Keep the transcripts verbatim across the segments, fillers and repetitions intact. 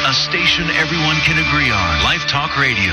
A station everyone can agree on. Life Talk Radio.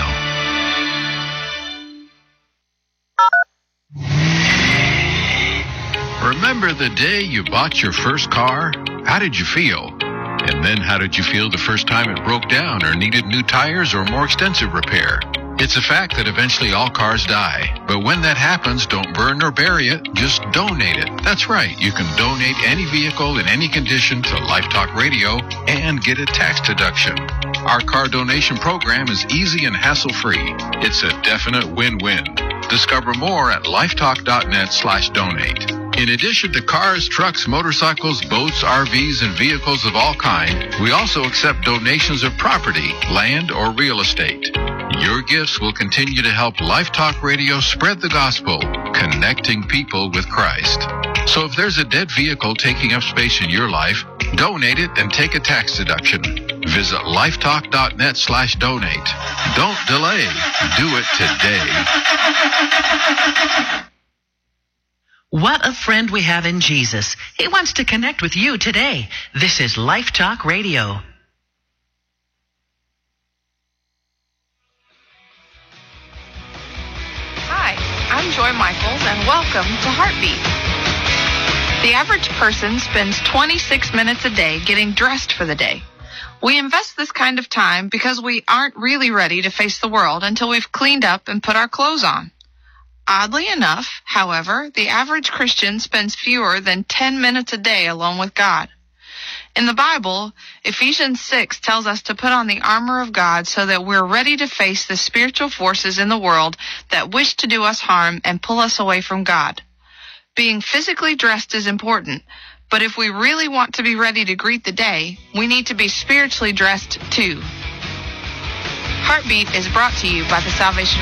Remember the day you bought your first car? How did you feel? And then how did you feel the first time it broke down or needed new tires or more extensive repair? It's a fact that eventually all cars die. But when that happens, don't burn or bury it. Just donate it. That's right. You can donate any vehicle in any condition to Life Talk Radio and get a tax deduction. Our car donation program is easy and hassle-free. It's a definite win-win. Discover more at lifetalk.net slash donate. In addition to cars, trucks, motorcycles, boats, R Vs, and vehicles of all kind, we also accept donations of property, land, or real estate. Your gifts will continue to help Life Talk Radio spread the gospel, connecting people with Christ. So if there's a dead vehicle taking up space in your life, donate it and take a tax deduction. Visit lifetalk.net slash donate. Don't delay. Do it today. What a friend we have in Jesus. He wants to connect with you today. This is Life Talk Radio. Hi, I'm Joy Michaels, and welcome to Heartbeat. The average person spends twenty-six minutes a day getting dressed for the day. We invest this kind of time because we aren't really ready to face the world until we've cleaned up and put our clothes on. Oddly enough, however, the average Christian spends fewer than ten minutes a day alone with God. In the Bible, Ephesians six tells us to put on the armor of God so that we're ready to face the spiritual forces in the world that wish to do us harm and pull us away from God. Being physically dressed is important, but if we really want to be ready to greet the day, we need to be spiritually dressed too. Heartbeat is brought to you by the Salvation